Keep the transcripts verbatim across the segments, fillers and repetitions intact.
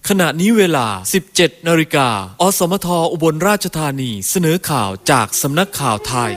ขณะนี้เวลา สิบเจ็ดนาฬิกา อสมทอุบลราชธานีเสนอข่าวจากสำนักข่าวไทย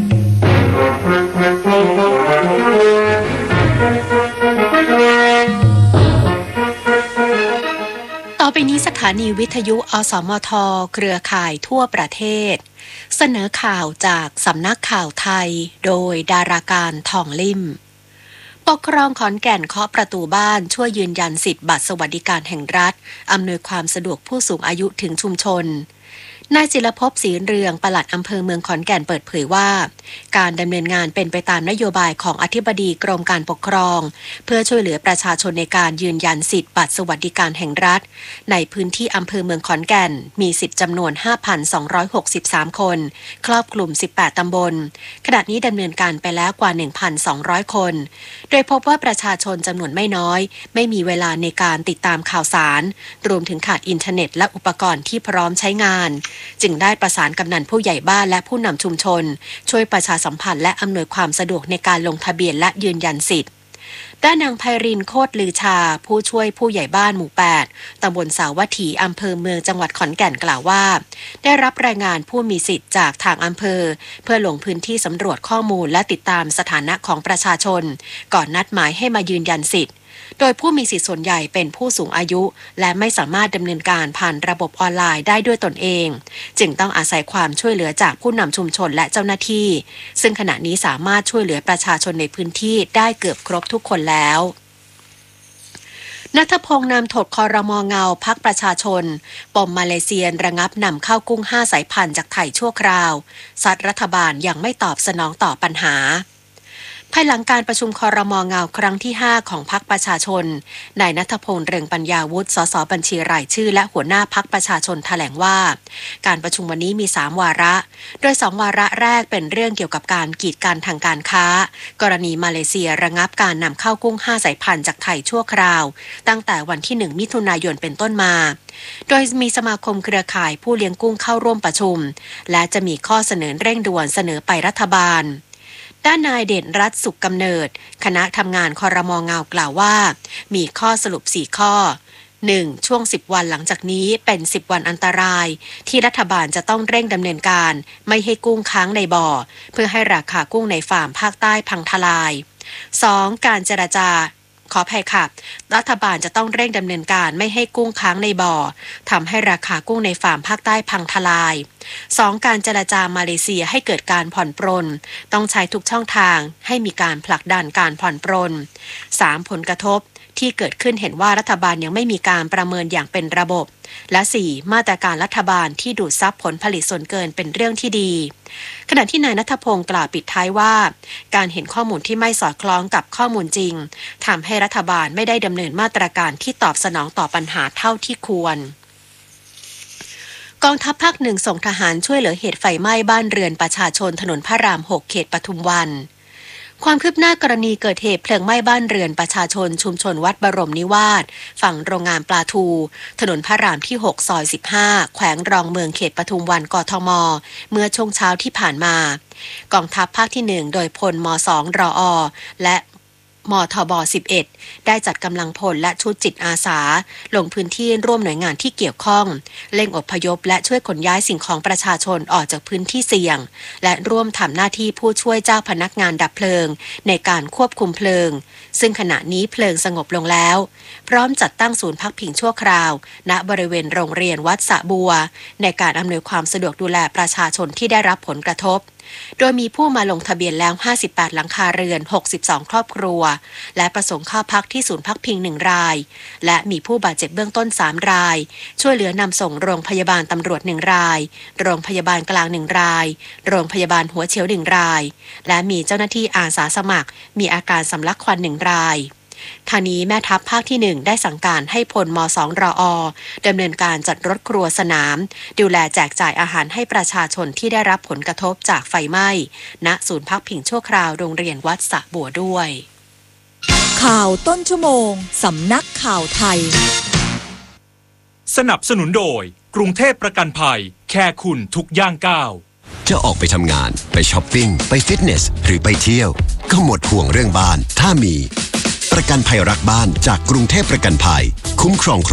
ต่อไปนี้สถานีวิทยุอสมทเครือข่ายทั่วประเทศเสนอข่าวจากสำนักข่าวไทยโดยดาราการทองลิ่มปกครองขอนแก่นเคาะประตูบ้านช่วยยืนยันสิทธิบัตรสวัสดิการแห่งรัฐอำนวยความสะดวกผู้สูงอายุถึงชุมชนนายศิลภพศรีเรืองปลัดอำเภอเมืองขอนแก่นเปิดเผยว่าการดำเนินงานเป็นไปตามนโยบายของอธิบดีกรมการปกครองเพื่อช่วยเหลือประชาชนในการยืนยันสิทธิบัตรสวัสดิการแห่งรัฐในพื้นที่อำเภอเมืองขอนแก่นมีสิทธิจำนวน ห้าพันสองร้อยหกสิบสาม คนครอบคลุมสิบแปดตำบลขณะนี้ดำเนินการไปแล้วกว่า หนึ่งพันสองร้อย คนโดยพบว่าประชาชนจำนวนไม่น้อยไม่มีเวลาในการติดตามข่าวสารรวมถึงขาดอินเทอร์เน็ตและอุปกรณ์ที่พร้อมใช้งานจึงได้ประสานกำนันผู้ใหญ่บ้านและผู้นำชุมชนช่วยประชาสัมพันธ์และอำนวยความสะดวกในการลงทะเบียนและยืนยันสิทธิ์ด้านนางไพรินโคตรลือชาผู้ช่วยผู้ใหญ่บ้านหมู่แปดตำบลสาวัตถีอำเภอเมืองจังหวัดขอนแก่นกล่าวว่าได้รับรายงานผู้มีสิทธิ์จากทางอำเภอเพื่อลงพื้นที่สำรวจข้อมูลและติดตามสถานะของประชาชนก่อนนัดหมายให้มายืนยันสิทธิ์โดยผู้มีสิทธิส่วนใหญ่เป็นผู้สูงอายุและไม่สามารถดำเนินการผ่านระบบออนไลน์ได้ด้วยตนเองจึงต้องอาศัยความช่วยเหลือจากผู้นำชุมชนและเจ้าหน้าที่ซึ่งขณะนี้สามารถช่วยเหลือประชาชนในพื้นที่ได้เกือบครบทุกคนแล้วณัฐพงษ์นามถดครม.เงาพรรคประชาชนปมมาเลเซียระงับนำเข้ากุ้งห้าสายพันธุ์จากไทยชั่วคราวซัดรัฐบาลยังไม่ตอบสนองต่อปัญหาภายหลังการประชุมครม.เงาครั้งที่ห้าของพรรคประชาชนนายณัฐพงษ์เรืองปัญญาวุฒิสสบัญชีรายชื่อและหัวหน้าพรรคประชาชนแถลงว่าการประชุมวันนี้มีสามวาระโดยสองวาระแรกเป็นเรื่องเกี่ยวกับการกีดกันทางการค้ากรณีมาเลเซียระงับการนำเข้ากุ้งห้าสายพันธุ์จากไทยชั่วคราวตั้งแต่วันที่หนึ่งมิถุนายนเป็นต้นมาโดยมีสมาคมเครือข่ายผู้เลี้ยงกุ้งเข้าร่วมประชุมและจะมีข้อเสนอเร่งด่วนเสนอไปรัฐบาลด้านนายเด่นรัตน์สุขกำเนิดคณะทำงานครม.เงากล่าวว่ามีข้อสรุปสี่ข้อ หนึ่ง. ช่วงสิบวันหลังจากนี้เป็นสิบวันอันตรายที่รัฐบาลจะต้องเร่งดำเนินการไม่ให้กุ้งค้างในบ่อเพื่อให้ราคากุ้งในฟาร์มภาคใต้พังทลาย สอง. การเจรจาขออภัยค่ะรัฐบาลจะต้องเร่งดำเนินการไม่ให้กุ้งค้างในบ่อทำให้ราคากุ้งในฟาร์มภาคใต้พังทลาย สอง. การเจรจามาเลเซียให้เกิดการผ่อนปรนต้องใช้ทุกช่องทางให้มีการผลักดันการผ่อนปรน สาม. ผลกระทบที่เกิดขึ้นเห็นว่ารัฐบาลยังไม่มีการประเมินอย่างเป็นระบบและ สี่. มาตรการรัฐบาลที่ดูดซับผลผลิตส่วนเกินเป็นเรื่องที่ดีขณะที่นายณัฐพงศ์กล่าวปิดท้ายว่าการเห็นข้อมูลที่ไม่สอดคล้องกับข้อมูลจริงทำให้รัฐบาลไม่ได้ดำเนินมาตรการที่ตอบสนองต่อปัญหาเท่าที่ควรกองทัพภาคหนึ่งส่งทหารช่วยเหลือเหตุไฟไหม้บ้านเรือนประชาชนถนนพระรามหกเขตปทุมวันความคืบหน้ากรณีเกิดเหตุเพลิงไหม้บ้านเรือนประชาชนชุมชนวัดบรมนิวาสฝั่งโรงงานปลาทูถนนพระรามที่หกซอยสิบห้าแขวงรองเมืองเขตปทุมวันกทมเมื่อช่วงเช้าที่ผ่านมากองทัพภาคที่หนึ่งโดยพลมสองรอและมทบสิบเอ็ดได้จัดกำลังพลและชุดจิตอาสาลงพื้นที่ร่วมหน่วยงานที่เกี่ยวข้องเร่งอพยพและช่วยขนย้ายสิ่งของประชาชนออกจากพื้นที่เสี่ยงและร่วมทำหน้าที่ผู้ช่วยเจ้าพนักงานดับเพลิงในการควบคุมเพลิงซึ่งขณะนี้เพลิงสงบลงแล้วพร้อมจัดตั้งศูนย์พักพิงชั่วคราวณบริเวณโรงเรียนวัดสะบัวในการอำนวยความสะดวกดูแลประชาชนที่ได้รับผลกระทบโดยมีผู้มาลงทะเบียนแล้วห้าสิบแปดหลังคาเรือนหกสิบสองครอบครัวและประสงค์เข้าพักที่ศูนย์พักพิงหนึ่งรายและมีผู้บาดเจ็บเบื้องต้นสามรายช่วยเหลือนำส่งโรงพยาบาลตำรวจหนึ่งรายโรงพยาบาลกลางหนึ่งรายโรงพยาบาลหัวเฉียวหนึ่งรายและมีเจ้าหน้าที่อาสาสมัครมีอาการสำลักควันหนึ่งรายทางนี้แม่ทัพภาคที่หนึ่งได้สั่งการให้พลมสองรอดำเนินการจัดรถครัวสนามดูแลแจกจ่ายอาหารให้ประชาชนที่ได้รับผลกระทบจากไฟไหม้ณศูนย์พักพิงชั่วคราวโรงเรียนวัดสะบัวด้วยข่าวต้นชั่วโมงสำนักข่าวไทยสนับสนุนโดยกรุงเทพประกันภัยแค่คุณทุกย่างก้าวจะออกไปทำงานไปช้อปปิ้งไปฟิตเนสหรือไปเที่ยวก็หมดห่วงเรื่องบ้านถ้ามีประกันภัยรักบ้านจากกรุงเทพประกันภัยคุ้มครองครบทั้ง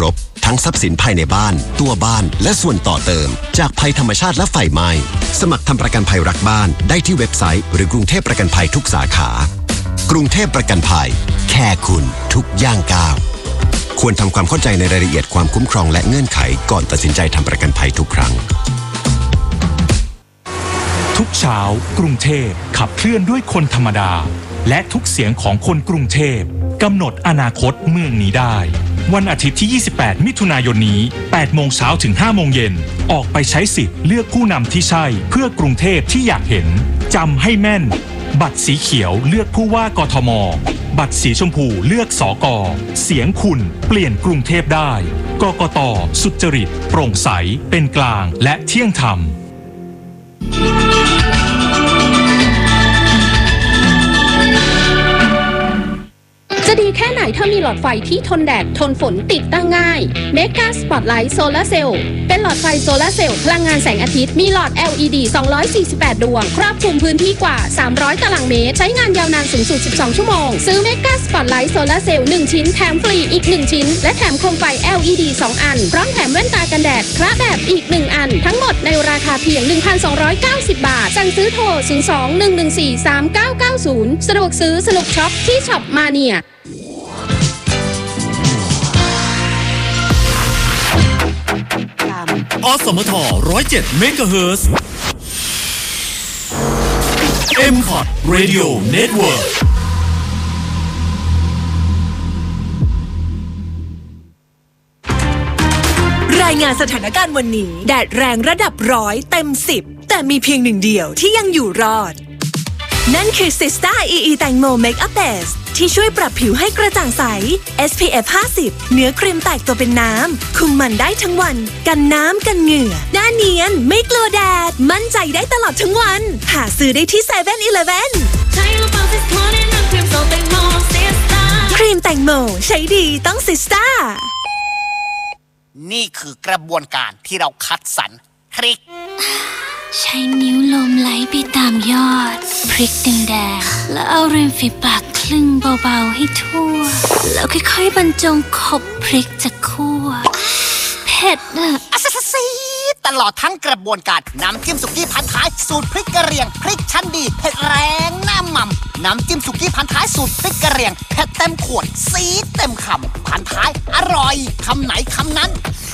ทั้งทรัพย์สินภายในบ้านตัวบ้านและส่วนต่อเติมจากภัยธรรมชาติและไฟไหม้สมัครทำประกันภัยรักบ้านได้ที่เว็บไซต์หรือกรุงเทพประกันภัยทุกสาขากรุงเทพประกันภัยแค่คุณทุกย่างก้าวควรทำความเข้าใจในรายละเอียดความคุ้มครองและเงื่อนไขก่อนตัดสินใจทำประกันภัยทุกครั้งทุกเช้ากรุงเทพขับเคลื่อนด้วยคนธรรมดาและทุกเสียงของคนกรุงเทพกำหนดอนาคตเมืองนี้ได้วันอาทิตย์ที่ยี่สิบแปดมิถุนายนนี้แปดโมงเช้าถึงห้าโมงเย็นออกไปใช้สิทธิ์เลือกผู้นำที่ใช่เพื่อกรุงเทพที่อยากเห็นจำให้แม่นบัตรสีเขียวเลือกผู้ว่ากทมบัตรสีชมพูเลือกสกเสียงคุณเปลี่ยนกรุงเทพได้กกต.สุจริตโปร่งใสเป็นกลางและเที่ยงธรรมจะดีแค่ไหนถ้ามีหลอดไฟที่ทนแดดทนฝนติดตั้งง่าย Mega Spotlight Solar Cell เป็นหลอดไฟโซลาร์เซลล์พลังงานแสงอาทิตย์มีหลอด แอล อี ดี สองร้อยสี่สิบแปด ดวงครอบคลุมพื้นที่กว่าสามร้อยตารางเมตรใช้งานยาวนานสูงสุดสิบสองชั่วโมงซื้อ Mega Spotlight Solar Cell หนึ่งชิ้นแถมฟรีอีกหนึ่งชิ้นและแถมโคมไฟ แอล อี ดี สองอันพร้อมแถมแว่นตากันแดดคละแบบอีกหนึ่งอันทั้งหมดในราคาเพียง หนึ่งพันสองร้อยเก้าสิบ บาทสั่งซื้อโทรศูนย์ สอง หนึ่ง หนึ่ง สี่ สาม เก้า เก้า ศูนย์สะดวกซื้อสนุกช็อปที่ช็อปมาเนียอสมทหนึ่งศูนย์เจ็ดเมกะเฮิรตซ์ เอ็ม คอท Radio Network รายงานสถานการณ์วันนี้แดดแรงระดับร้อยเต็มสิบแต่มีเพียงหนึ่งเดียวที่ยังอยู่รอดนั่นคือ Sista อี อี แตงโม Makeup Base ที่ช่วยปรับผิวให้กระจ่างใส เอส พี เอฟ ห้าสิบ เนื้อครีมแตกตัวเป็นน้ำคุมมันได้ทั้งวันกันน้ำกันเหงื่อหน้าเนียนไม่กลัวแดดมั่นใจได้ตลอดทั้งวันหาซื้อได้ที่เซเว่นอีเลฟเว่นครีมแตงโมใช้ดีต้อง Sista นี่คือกระบวนการที่เราคัดสรรพริกใช้นิ้วลมไหลไปตามยอดพริกแดงๆแล้วเอาริมฝีปากคลึงเบาๆให้ทั่วแล้วค่อยๆบรรจงขบพริกจากคั่วเผ็ดอะอะซะซีตลอดทั้งกระบวนการน้ำจิ้มสุกี้พันท้ายสูตรพริกกระเหรี่ยงพริกชั้นดีเผ็ดแรงหน้าหม่ำน้ำจิ้มสุกี้พันท้ายสูตรพริกกระเหรี่ยงเผ็ดเต็มขวดซีดเต็มคำพันท้ายอร่อยคำไหนคำนั้น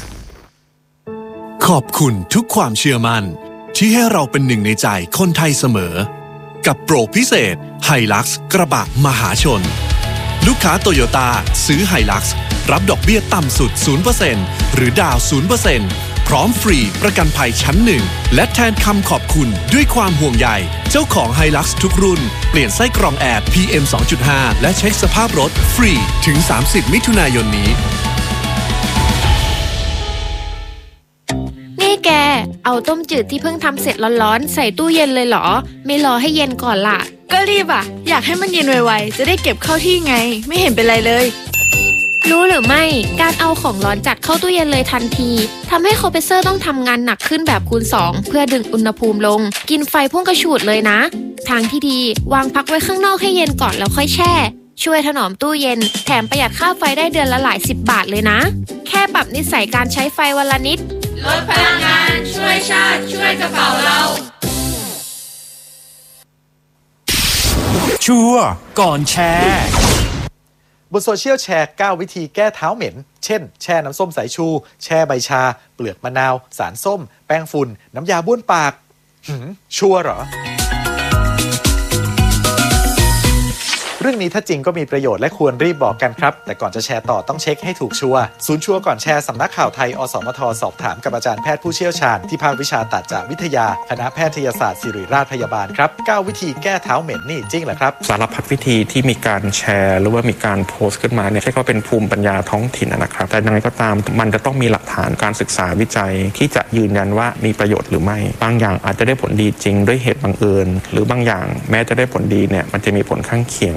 ขอบคุณทุกความเชื่อมั่นที่ให้เราเป็นหนึ่งในใจคนไทยเสมอกับโปรพิเศษ Hilux กระบะมหาชนลูกค้าโตโยต้าซื้อ Hilux รับดอกเบี้ยต่ำสุด ศูนย์เปอร์เซ็นต์ หรือดาว ศูนย์เปอร์เซ็นต์ พร้อมฟรีประกันภัยชั้นหนึ่งและแทนคำขอบคุณด้วยความห่วงใยเจ้าของ Hilux ทุกรุ่นเปลี่ยนไส้กรองแอร์ พี เอ็ม สองจุดห้า และเช็คสภาพรถฟรีถึงสามสิบมิถุนายนนี้แกเอาต้มจืดที่เพิ่งทำเสร็จร้อนๆใส่ตู้เย็นเลยเหรอไม่รอให้เย็นก่อนล่ะก็รีบอ่ะอยากให้มันเย็นไวๆจะได้เก็บเข้าที่ไงไม่เห็นเป็นไรเลยรู้หรือไม่การเอาของร้อนจัดเข้าตู้เย็นเลยทันทีทำให้คอมเพรสเซอร์ต้องทำงานหนักขึ้นแบบคูณสองเพื่อดึงอุณหภูมิลงกินไฟพุ่งกระฉูดเลยนะทางที่ดีวางพักไว้ข้างนอกให้เย็นก่อนแล้วค่อยแช่ช่วยถนอมตู้เย็นแถมประหยัดค่าไฟได้เดือนละหลายสิบบาทเลยนะแค่ปรับนิสัยการใช้ไฟวันละนิดลดพลังงานช่วยชาติช่วยกระเป๋าเราชัวร์ก่อนแชร์บนโซเชียลแชร์เก้าวิธีแก้เท้าเหม็นเช่นแช่น้ำส้มสายชูแช่ใบชาเปลือกมะนาวสารส้มแป้งฝุ่นน้ำยาบ้วนปากหืมชัวร์เหรอเรื่องนี้ถ้าจริงก็มีประโยชน์และควรรีบบอกกันครับแต่ก่อนจะแชร์ต่อต้องเช็คให้ถูกชัวร์ศูนย์ชัวร์ก่อนแชร์สำนักข่าวไทยอสมทสอบถามกับอาจารย์แพทย์ผู้เชี่ยวชาญที่ภาควิชาตัดจากวิทยาคณะแพทยศาสตร์ศิริราชพยาบาลครับเก้าวิธีแก้เท้าเหม็นนี่จริงเหรอครับสารพัดวิธีที่มีการแชร์หรือว่ามีการโพสต์ขึ้นมาเนี่ยใช่ก็เป็นภูมิปัญญาท้องถิ่นนะครับแต่ยังไงก็ตามมันจะต้องมีหลักฐานการศึกษาวิจัยที่จะยืนยันว่ามีประโยชน์หรือไม่บางอย่างอาจจะได้ผลดีจริงด้วยเหตุบังเอิญหรือบางอย่างแม้จะได้ผลดีเนี่ยมันจะมีผลข้างเคียง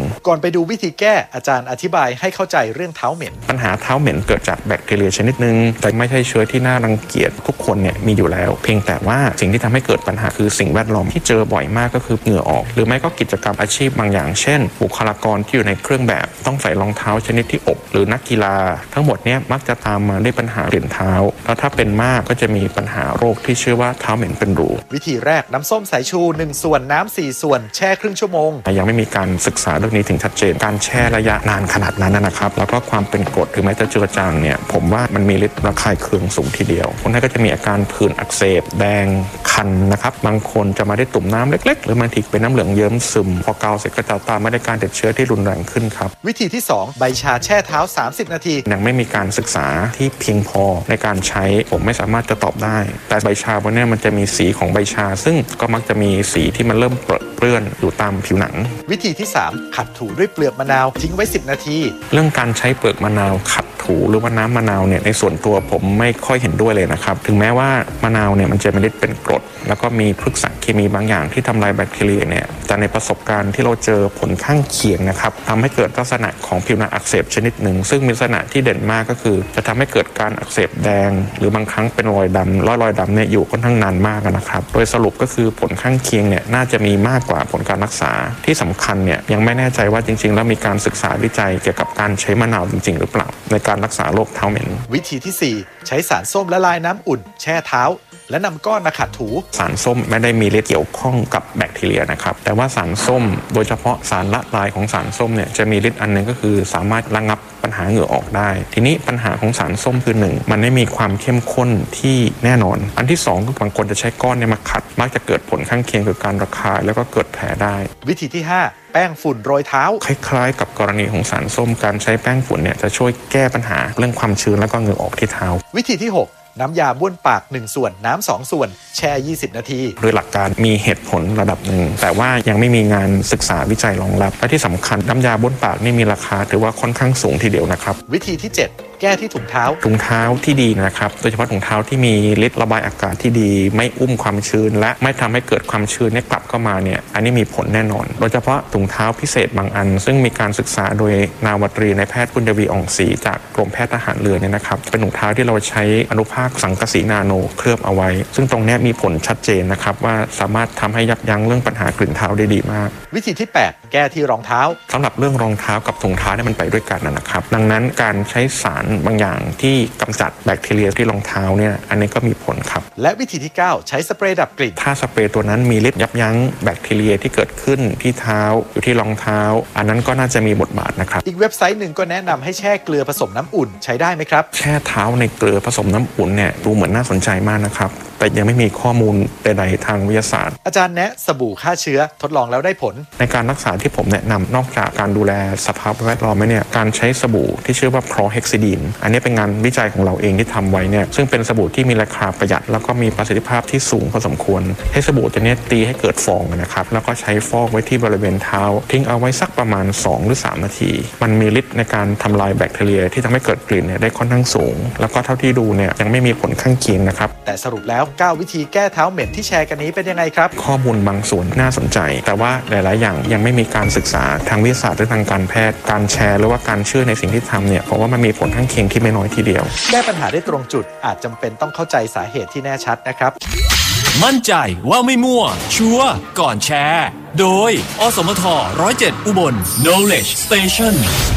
ก่อนไปดูวิธีแก้อาจารย์อธิบายให้เข้าใจเรื่องเท้าเหม็นปัญหาเท้าเหม็นเกิดจากแบคทีเรียชนิดนึงแต่ไม่ใช่เชื้อที่น่ารังเกียจทุกคนเนี่ยมีอยู่แล้วเพียงแต่ว่าสิ่งที่ทำให้เกิดปัญหาคือสิ่งแวดล้อมที่เจอบ่อยมากก็คือเหงื่อออกหรือไม่ก็กิจกรรมอาชีพบางอย่างเช่นบุคลากรที่อยู่ในเครื่องแบบต้องใส่รองเท้าชนิดที่อบหรือนักกีฬาทั้งหมดเนี่ยมักจะตามมาด้วยปัญหากลิ่นเท้าแล้วถ้าเป็นมากก็จะมีปัญหาโรคที่ชื่อว่าเท้าเหม็นเป็นรูวิธีแรกน้ำส้มสายชูหนึ่งส่วนน้ำสี่ส่วนแช่ครึ่งชั่วโมงยังไม่มีการศึกษาเรื่องนี้ถึงชัดเจนการแช่ระยะนานขนาดนั้นนะครับแล้วก็ความเป็นกรดหรือแม้แต่เจือจางเนี่ยผมว่ามันมีฤทธิ์ระคายเคืองสูงทีเดียวคนไข้ก็จะมีอาการผื่นอักเสบแดงคันนะครับบางคนจะมาได้ตุ่มน้ำเล็กๆหรือบางทีเป็นน้ำเหลืองเยิ้มซึมพอเกาเสร็จก็จะตามมาด้วยการติดเชื้อที่รุนแรงขึ้นครับวิธีที่สองใบชาแช่เท้าสามสิบนาทียังไม่มีการศึกษาที่เพียงพอในการใช้ผมไม่สามารถจะตอบได้แต่ใบชาพวกนี้มันจะมีสีของใบชาซึ่งก็มักจะมีสีที่มันเริ่มเปรอะอยู่ตามผิวหนังวิธีที่สามขัดถูด้วยเปลือกมะนาวทิ้งไว้สิบนาทีเรื่องการใช้เปลือกมะนาวขัดถูหรือว่าน้ำมะนาวเนี่ยในส่วนตัวผมไม่ค่อยเห็นด้วยเลยนะครับถึงแม้ว่ามะนาวเนี่ยมันจะมีฤทธิ์เป็นกรดแล้วก็มีพฤกษเคมีบางอย่างที่ทำลายแบคทีเรียเนี่ยแต่ในประสบการณ์ที่เราเจอผลข้างเคียงนะครับทำให้เกิดลักษณะของผิวหนังอักเสบชนิดหนึ่งซึ่งมีลักษณะที่เด่นมากก็คือจะทำให้เกิดการอักเสบแดงหรือบางครั้งเป็นรอยดำรอยรอยดำเนี่ยอยู่ค่อนข้างนานมากนะครับโดยสรุปก็คือผลข้างเคียงเนี่ยน่าจะมีมากกว่าผลการรักษาที่สำคัญเนี่ยยังไม่แน่ใจว่าจริงๆแล้วมีการศึกษาวิจัยเกี่ยวกับการใช้มะนาวจริงๆหรือเปล่าในการรักษาโรคเท้าเหม็นวิธีที่สี่ใช้สารส้มละลายน้ำอุ่นแช่เท้าและนำก้อนมาขัดถูสารส้มไม่ได้มีฤทธิ์เกี่ยวข้องกับแบคทีเรียนะครับแต่ว่าสารส้มโดยเฉพาะสารละลายของสารส้มเนี่ยจะมีฤทธิ์อันนึงก็คือสามารถระงับปัญหาเหงื่อออกได้ทีนี้ปัญหาของสารส้มคือหนึ่งมันไม่มีความเข้มข้นที่แน่นอนอันที่สองก็บางคนจะใช้ก้อนเนี่ยมาขัดมักจะเกิดผลข้างเคียงคือการระคายแล้วก็เกิดแผลได้วิธีที่ห้าแป้งฝุ่นโรยเท้าคล้ายๆกับกรณีของสารส้มการใช้แป้งฝุ่นเนี่ยจะช่วยแก้ปัญหาเรื่องความชื้นแล้วก็เหงื่อออกที่เท้าวิธีที่หกน้ำยาบ้วนปากหนึ่งส่วนน้ำสองส่วนแช่ยี่สิบนาทีโดยหลักการมีเหตุผลระดับหนึ่งแต่ว่ายังไม่มีงานศึกษาวิจัยรองรับและที่สำคัญน้ำยาบ้วนปากนี่มีราคาถือว่าค่อนข้างสูงทีเดียวนะครับวิธีที่เจ็ดแก้ที่ถุงเท้าถุงเท้าที่ดีนะครับโดยเฉพาะถุงเท้าที่มีฤทธิ์ระบายอากาศที่ดีไม่อุ้มความชื้นและไม่ทำให้เกิดความชื้นเนี่ยกลับเข้ามาเนี่ยอันนี้มีผลแน่นอนโดยเฉพาะถุงเท้าพิเศษบางอันซึ่งมีการศึกษาโดยนาวตรีนายแพทย์ปุญญวีอ่องศรีจากกรมแพทย์ทหารเรือเนี่ยนะครับเป็นถุงเท้าที่เราใช้อนุภาคสังกะสีนาโนเคลือบเอาไว้ซึ่งตรงนี้มีผลชัดเจนนะครับว่าสามารถทำให้ยับยั้งเรื่องปัญหากลิ่นเท้าได้ดีมากวิธีที่แปดแก้ที่รองเท้าสำหรับเรื่องรองเท้ากับถุงเท้าเนี่ยมันไปด้วยกันนะครับดังนั้นการใช้สารบางอย่างที่กำจัดแบคทีเรียที่รองเท้าเนี่ยอันนี้ก็มีผลครับและวิธีที่เก้าใช้สเปรย์ดับกลิ่นถ้าสเปรย์ตัวนั้นมีฤทธิ์ยับยั้งแบคทีเรียที่เกิดขึ้นที่เท้าอยู่ที่รองเท้าอันนั้นก็น่าจะมีบทบาทนะครับอีกเว็บไซต์หนึ่งก็แนะนำให้แช่เกลือผสมน้ำอุ่นใช้ได้ไหมครับแช่เท้าในเกลือผสมน้ำอุ่นเนี่ยดูเหมือนน่าสนใจมากนะครับแต่ยังไม่มีข้อมูลใดๆทางวิทยาศาสตร์อาจารย์แนะสบู่ฆ่าเชื้อทดลองแล้วได้ผลในการรักษาที่ผมแนะนำนอกจากการดูแลสภาพแวดล้อมเนี่ยการใช้สบู่ที่ชื่อว่าโพรเฮกซิดีนอันนี้เป็นงานวิจัยของเราเองที่ทำไว้เนี่ยซึ่งเป็นสบู่ที่มีราคาประหยัดแล้วก็มีประสิทธิภาพที่สูงพอสมควรให้สบู่ตัวนี้ตีให้เกิดฟองนะครับแล้วก็ใช้ฟอกไว้ที่บริเวณเท้าทิ้งเอาไว้สักประมาณสองหรือสามนาทีมันมีฤทธิ์ในการทำลายแบคทีเรียที่ทำให้เกิดกลิ่นเนี่ยได้ค่อนข้างสูงแล้วก็เท่าที่ดูเนี่ยยังไม่มีผลข้างเคียงนะครับแต่สรุปแล้วเก้าวิธีแก้เท้าเหม็นที่แชร์กันนี้เป็นยังไงครับข้อมูลบางส่วนน่าสนใจแต่ว่าหลายๆอย่างยังไม่มีการศึกษาทางวิทยาศาสตร์หรือทางการแพทย์การแชร์หรือว่าการเชื่อในสิ่งที่ทำเนี่ยเพราะว่ามันมีผลข้างเคียงที่ไม่น้อยทีเดียวแก้ปัญหาได้ตรงจุดอาจจำเป็นต้องเข้าใจสาเหตุที่แน่ชัดนะครับมั่นใจว่าไม่มั่วชัวร์ก่อนแชร์โดยอสมทหนึ่งศูนย์เจ็ดอุบล Knowledge Station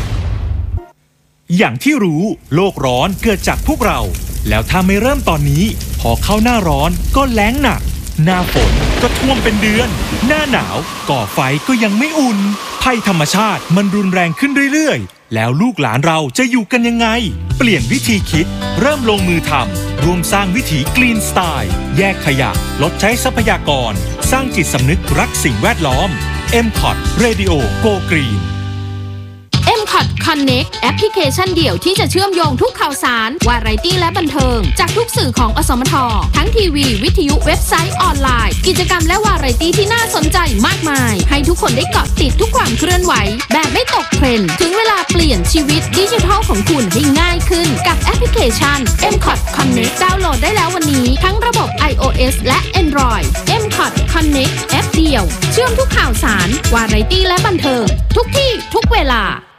อย่างที่รู้โลกร้อนเกิดจากพวกเราแล้วถ้าไม่เริ่มตอนนี้พอเข้าหน้าร้อนก็แล้งหนักหน้าฝนก็ท่วมเป็นเดือนหน้าหนาวก่อไฟก็ยังไม่อุ่นภัยธรรมชาติมันรุนแรงขึ้นเรื่อยๆแล้วลูกหลานเราจะอยู่กันยังไงเปลี่ยนวิธีคิดเริ่มลงมือทำรวมสร้างวิถีกรีนสไตล์แยกขยะลดใช้ทรัพยากรสร้างจิตสำนึกรักสิ่งแวดล้อม เอ็ม ซี โอ ที Radio Go Green เอ็ม ซี โอ ที คอน Connect แอปพลิเคชันเดี่ยวที่จะเชื่อมโยงทุกข่าวสารวาไรตี้และบันเทิงจากทุกสื่อของอสมททั้งทีวีวิทยุเว็บไซต์ออนไลน์กิจกรรมและวาไรตี้ที่น่าสนใจมากมายให้ทุกคนได้เกาะติดทุกความเคลื่อนไหวแบบไม่ตกเทรนด์ถึงเวลาเปลี่ยนชีวิตดิจิทัลของคุณให้ง่ายขึ้นกับแอปพลิเคชัน เอ็ม คอท Connect ดาวน์โหลดได้แล้ววันนี้ทั้งระบบ iOS และ Android เอ็ม คอท Connect แอปเดียวเชื่อมทุกข่าวสารวาไรตี้และบันเทิงทุกที่ทุกเวลา